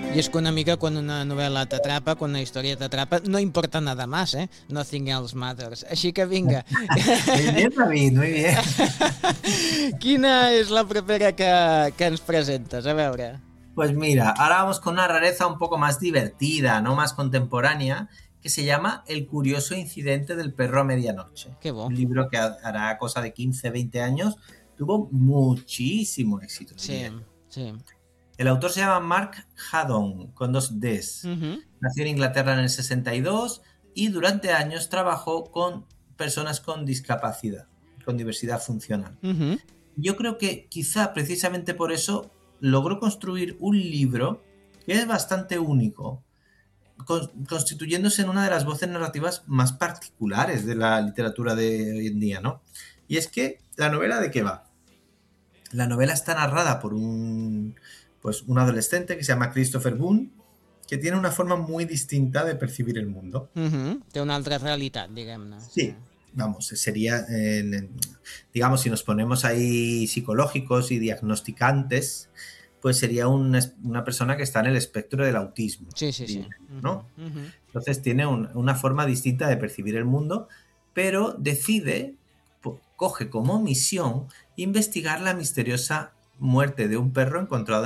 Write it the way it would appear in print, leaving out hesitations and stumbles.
Y es que una mica quan una novel·la t'atrapa, quan una història t'atrapa, no importa nada más, ¿eh? Nothing else matters. Així que vinga. Muy bien, David, muy bien. Quina és la propera que ens presentes? A veure. Pues mira, ahora vamos con una rareza un poco más divertida, no más contemporánea, que se llama El curioso incidente del perro a medianoche. Que bo. Un libro que hará cosa de 15, 20 años, tuvo muchísimo éxito, Sí, diría yo. sí. El autor se llama Mark Haddon, con 2 Ds. Nació en Inglaterra en el 62 y durante años trabajó con personas con discapacidad, con diversidad funcional. Yo creo que quizá precisamente por eso logró construir un libro que es bastante único, constituyéndose en una de las voces narrativas más particulares de la literatura de hoy en día, ¿no? Y es que la novela, ¿de qué va? La novela está narrada por un adolescente que se llama Christopher Boone, que tiene una forma muy distinta de percibir el mundo. Té una altra realitat, diguem-ne. Sí, vamos, sería, digamos, si nos ponemos ahí psicológicos y diagnosticantes, pues sería una persona que está en el espectro del autismo. Sí, sí, sí. ¿No? Entonces tiene una forma distinta de percibir el mundo, pero decide, coge como misión investigar la misteriosa muerte de un perro encontrado